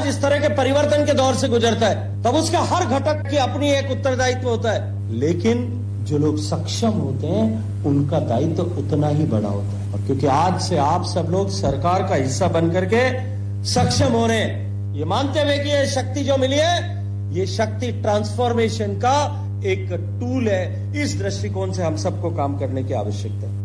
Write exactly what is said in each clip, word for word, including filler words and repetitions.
इस तरह के परिवर्तन के दौर से गुजरता है तब उसका हर घटक की अपनी एक उत्तरदायित्व होता है, लेकिन जो लोग सक्षम होते हैं उनका दायित्व उतना ही बड़ा होता है। और क्योंकि आज से आप सब लोग सरकार का हिस्सा बन करके सक्षम हो रहे हैं, ये मानते हुए कि ये शक्ति जो मिली है ये शक्ति ट्रांसफॉर्मेशन का एक टूल है, इस दृष्टिकोण से हम सबको काम करने की आवश्यकता है।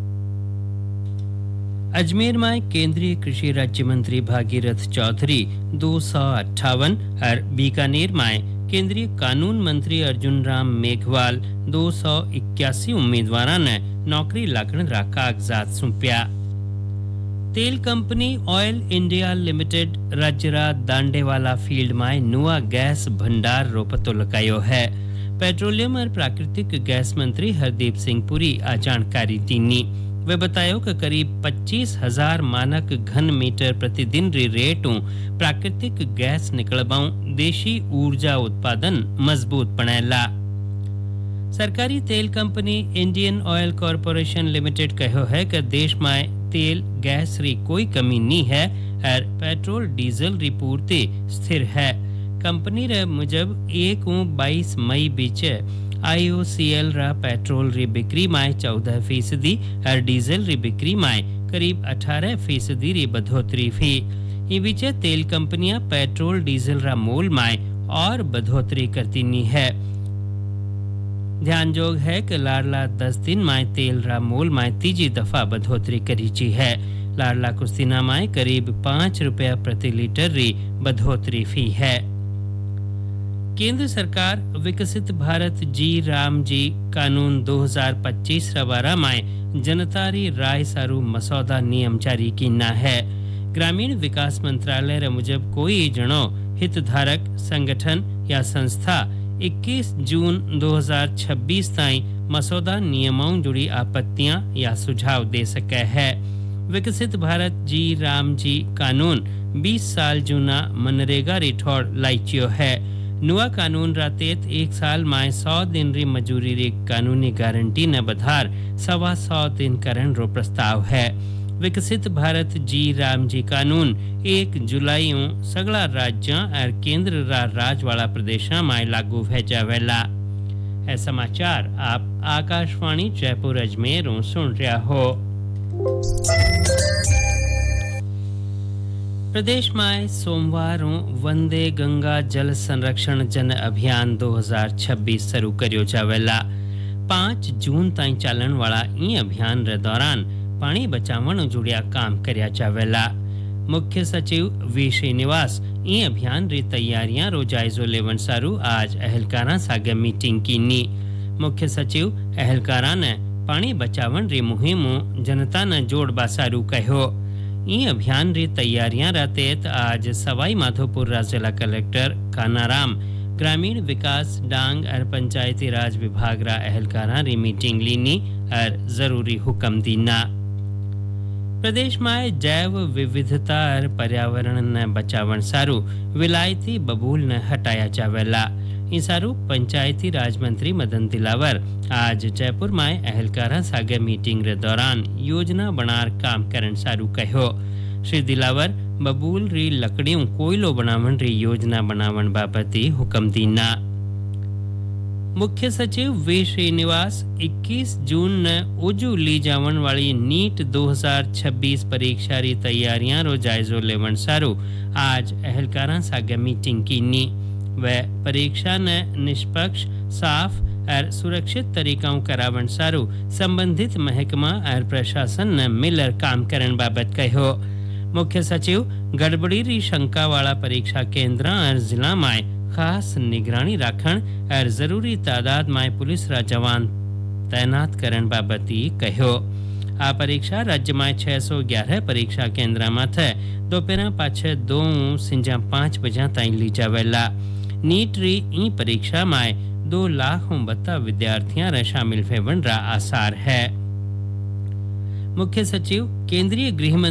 अजमेर में केंद्रीय कृषि राज्य मंत्री भागीरथ चौधरी दो सौ अट्ठावन और बीकानेर में केंद्रीय कानून मंत्री अर्जुन राम मेघवाल दो सौ इक्यासी उम्मीदवारों ने नौकरी लगने रा कागजात सौंपया। तेल company oil India limited राज्यरा दांडेवाला field में नुआ गैस भंडार रो पतो लगायो है। पेट्रोलियम और प्राकृतिक गैस मंत्री हरदीप सिंह पुरी आ जानकारी दीनी। वे बतायो कि करीब पच्चीस हजार मानक घन मीटर प्रतिदिन री रेटों प्राकृतिक गैस निकलबाऊ देशी ऊर्जा उत्पादन मजबूत बनेला। सरकारी तेल company Indian oil corporation limited कहो है कि देश में तेल गैस री कोई कमी नहीं है और पेट्रोल डीजल री पूर्ति स्थिर है। कंपनी रे मुजब एक बाईस मई बीच आईओसीएल रा पेट्रोल री बिक्री में चौदह फीसदी और डीजल री बिक्री में करीब अठारह फीसदी री बढ़ोतरी हुई। ये बीच तेल कंपनियां पेट्रोल डीजल रा मोल में और बढ़ोतरी करती नहीं है। ध्यान जोग है कि लाडला दस दिन में तेल रा मोल में तीजी दफा बढ़ोतरी करी ची है। लाडला कुस्तीना में करीब पाँच रुपया प्रति लीटर री बढ़ोतरी हुई है। केंद्र सरकार विकसित भारत जी राम जी कानून दो हज़ार पच्चीस रवारा में जनतारी राय सारू मसौदा नियम जारी कीना है। ग्रामीण विकास मंत्रालय रे मुजब कोई जनो हितधारक संगठन या संस्था इक्कीस जून दो हज़ार छब्बीस ताई मसौदा नियमों जुड़ी आपत्तियां या सुझाव दे सके है। विकसित भारत जी राम जी कानून बीस साल जूना मनरेगा रिठौड़ लाइचियो है। नुआ कानून रातेत एक साल में सौ दिन री मजूरी री कानूनी गारंटी न बधार सवा सौ दिन करण रो प्रस्ताव है। विकसित भारत जी राम जी कानून एक जुलाई सगला राज्य और केंद्र रा राज वाला प्रदेशा में लागू है जावेला। ऐ समाचार आप आकाशवाणी जयपुर अजमेर सुन रहा हो। प्रदेश में सोमवार वंदे गंगा जल संरक्षण जन अभियान दो हज़ार छब्बीस शुरू करियो जावेला। पाँच जून ताई चालन वाला ई अभियान रे दौरान पानी बचावन जुड़िया काम करया जावेला। मुख्य सचिव वी श्रीनिवास ई अभियान री तैयारियां रो जायजो लेवन सारू आज अहलकारा सागे मीटिंग कीनी। मुख्य सचिव अहलकारा ने पानी बचावन री मुहिम जनता न जोड़बा सारू कहो। ई अभियान री तैयारियां रातेत आज सवाई माधोपुर जिला कलेक्टर कानाराम ग्रामीण विकास डांग और पंचायती राज विभाग रा अहलकारा री मीटिंग लीनी और जरूरी हुक्म दीना। प्रदेश में जैव विविधता और पर्यावरण न बचावन सारू विलायती बबूल न हटाया जावेला। इसारू पंचायती राज मंत्री मदन दिलावर आज जयपुर में अहलकारा सागे मीटिंग रे दौरान योजना बनार काम करन सारू कहो। श्री दिलावर बबूल री लकड़ियों कोयलो बनावन री योजना बनावन बाबती हुक्म दीना। मुख्य सचिव वी श्रीनिवास इक्कीस जून न उजू ली जावन वाली नीट दो हज़ार छब्बीस परीक्षा री तैयारियां रो जायजो लेवन सारू आज अहलकारा सागे मीटिंग कीनी। वह परीक्षा ने निष्पक्ष साफ और सुरक्षित तरीकों करावन सारू संबंधित महकमा और प्रशासन ने मिलकर काम करन बाबत कहो। मुख्य सचिव गड़बड़ी री शंका वाला परीक्षा केंद्र और जिला में खास निगरानी राखण और जरूरी तादाद में पुलिस रा जवान तैनात करन बाबती कहो। आ परीक्षा राज्य में छह सौ ग्यारह परीक्षा केंद्र में थे दोपहर पाछे दो सिंजा पाँच बजा ताई ली जावेला। नीट री ई परीक्षा में दो लाख बत्ता विद्यार्थियां शामिल होवन रा आसार है। मुख्य सचिव केंद्रीय गृह